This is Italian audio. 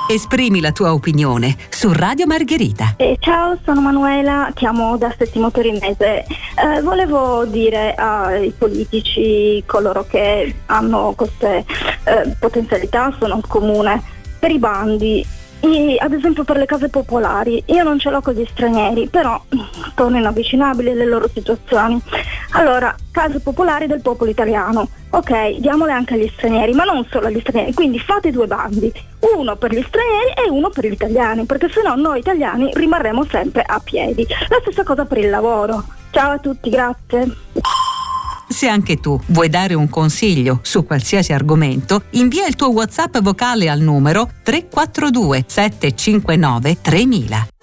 Esprimi la tua opinione su Radio Margherita. Ciao, sono Manuela, chiamo da Settimo Torinese. Volevo dire ai politici, coloro che hanno queste potenzialità, sono comune, per i bandi, ad esempio per le case popolari. Io non ce l'ho con gli stranieri, però sono inavvicinabili alle loro situazioni. Allora, case popolari del popolo italiano, ok, diamole anche agli stranieri, ma non solo agli stranieri, quindi fate 2 bandi, uno per gli stranieri e uno per gli italiani, perché sennò noi italiani rimarremo sempre a piedi. La stessa cosa per il lavoro. Ciao a tutti, grazie. Se anche tu vuoi dare un consiglio su qualsiasi argomento, invia il tuo WhatsApp vocale al numero 342 759 3000.